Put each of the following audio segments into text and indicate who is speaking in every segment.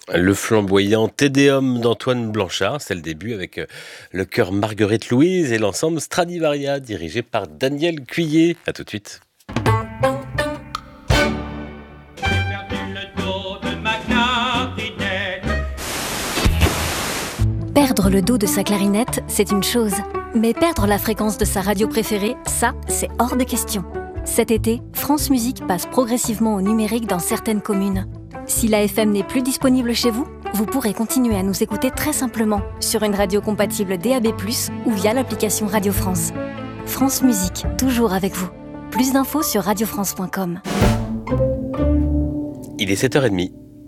Speaker 1: Le flamboyant Tédéum d'Antoine Blanchard, c'est le début avec le chœur Marguerite Louise et l'ensemble Stradivaria dirigé par Daniel Cuillet. A tout de suite.
Speaker 2: J'ai perdu le dos de ma clarinette.
Speaker 3: Perdre le dos de sa clarinette, c'est une chose. Mais perdre la fréquence de sa radio préférée, ça, c'est hors de question. Cet été, France Musique passe progressivement au numérique dans certaines communes. Si la FM n'est plus disponible chez vous, vous pourrez continuer à nous écouter très simplement sur une radio compatible DAB+, ou via l'application Radio France. France Musique, toujours avec vous. Plus d'infos sur radiofrance.com.
Speaker 1: Il est 7h30.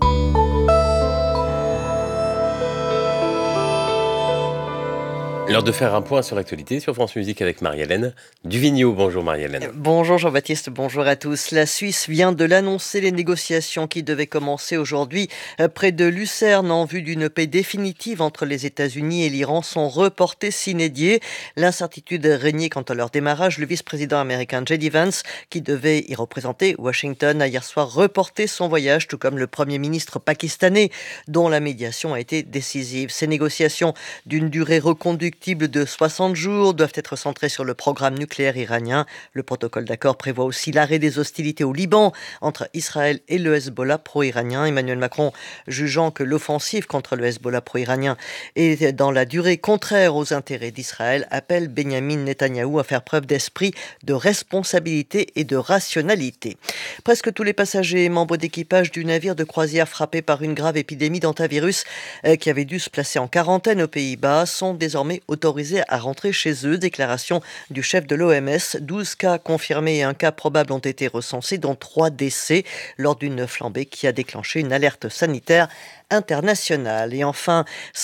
Speaker 1: L'heure de faire un point sur l'actualité sur France Musique avec Marie-Hélène Duvigneau. Bonjour Marie-Hélène.
Speaker 4: Bonjour Jean-Baptiste, bonjour à tous. La Suisse vient de l'annoncer, les négociations qui devaient commencer aujourd'hui près de Lucerne en vue d'une paix définitive entre les États-Unis et l'Iran sont reportées sine die. L'incertitude régnait quant à leur démarrage. Le vice-président américain J.D. Vance, qui devait y représenter Washington, a hier soir reporté son voyage, tout comme le premier ministre pakistanais, dont la médiation a été décisive. Ces négociations d'une durée reconductible de 60 jours doivent être centrées sur le programme nucléaire iranien. Le protocole d'accord prévoit aussi l'arrêt des hostilités au Liban entre Israël et le Hezbollah pro-iranien. Emmanuel Macron, jugeant que l'offensive contre le Hezbollah pro-iranien est dans la durée contraire aux intérêts d'Israël, appelle Benyamin Netanyahou à faire preuve d'esprit de responsabilité et de rationalité. Presque tous les passagers et membres d'équipage du navire de croisière frappé par une grave épidémie d'hantavirus qui avait dû se placer en quarantaine aux Pays-Bas sont désormais autorisés à rentrer chez eux. Déclaration du chef de l'OMS. 12 cas confirmés et un cas probable ont été recensés, dont 3 décès lors d'une flambée qui a déclenché une alerte sanitaire internationale. Et enfin,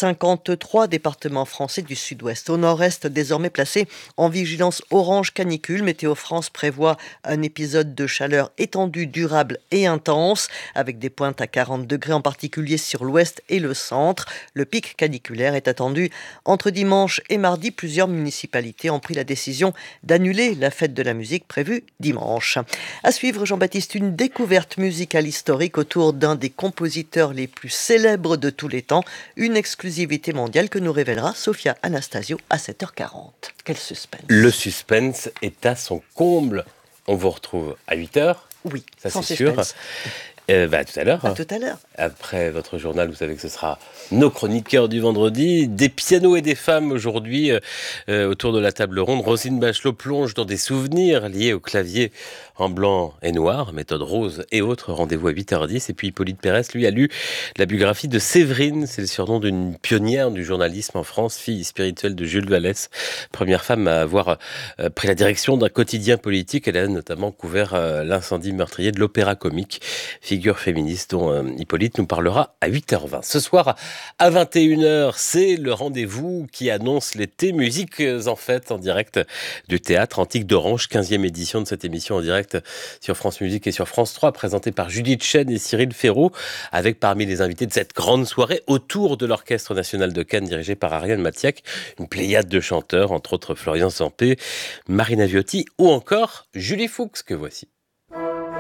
Speaker 4: 53 départements français du sud-ouest au nord-est désormais placés en vigilance orange canicule. Météo France prévoit un épisode de chaleur étendue, durable et intense, avec des pointes à 40 degrés, en particulier sur l'ouest et le centre. Le pic caniculaire est attendu entre dimanche et mardi. Plusieurs municipalités ont pris la décision d'annuler la fête de la musique prévue dimanche. À suivre, Jean-Baptiste, une découverte musicale historique autour d'un des compositeurs les plus célèbre de tous les temps, une exclusivité mondiale que nous révélera Sophia Anastasio à 7h40. Quel suspense.
Speaker 1: Le suspense est à son comble. On vous retrouve à 8h.
Speaker 4: Oui,
Speaker 1: ça
Speaker 4: sans
Speaker 1: c'est
Speaker 4: suspense.
Speaker 1: sûr. À tout à l'heure.
Speaker 4: À tout à l'heure.
Speaker 1: Après votre journal, vous savez que ce sera nos chroniqueurs du vendredi. Des pianos et des femmes aujourd'hui autour de la table ronde. Roselyne Bachelot plonge dans des souvenirs liés au clavier en blanc et noir, méthode rose et autres. Rendez-vous à 8h10. Et puis Hippolyte Pérez, lui, a lu la biographie de Séverine. C'est le surnom d'une pionnière du journalisme en France, fille spirituelle de Jules Vallès. Première femme à avoir pris la direction d'un quotidien politique. Elle a notamment couvert l'incendie meurtrier de l'Opéra Comique. Figure féministe dont Hippolyte nous parlera à 8h20. Ce soir, à 21h, c'est le rendez-vous qui annonce l'été. Musiques en fête en direct du Théâtre Antique d'Orange, 15e édition de cette émission en direct sur France Musique et sur France 3, présentée par Judith Chen et Cyril Ferraud, avec parmi les invités de cette grande soirée autour de l'Orchestre National de Cannes, dirigé par Ariane Matiak, une pléiade de chanteurs, entre autres Florian Zampé, Marina Viotti ou encore Julie Fuchs, que voici.